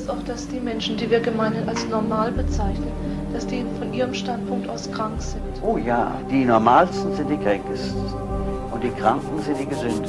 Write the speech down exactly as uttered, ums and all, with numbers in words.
es auch, dass die Menschen, die wir gemeinhin als normal bezeichnen, dass die von ihrem Standpunkt aus krank sind? Oh ja, die Normalsten sind die Kränkesten und die Kranken sind die Gesündesten.